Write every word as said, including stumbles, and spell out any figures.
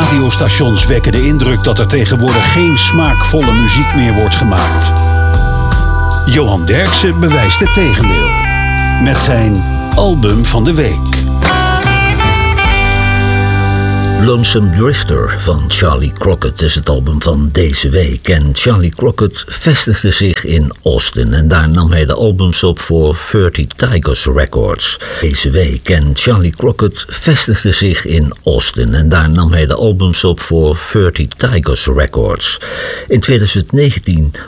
radiostations wekken de indruk dat er tegenwoordig geen smaakvolle muziek meer wordt gemaakt. Johan Derksen bewijst het tegendeel. Met zijn album van de week. Lonesome Drifter van Charlie Crockett is het album van deze week. En Charlie Crockett vestigde zich in Austin en daar nam hij de albums op voor thirty Tigers Records deze week. En Charlie Crockett vestigde zich in Austin en daar nam hij de albums op voor thirty Tigers Records. In twintig negentien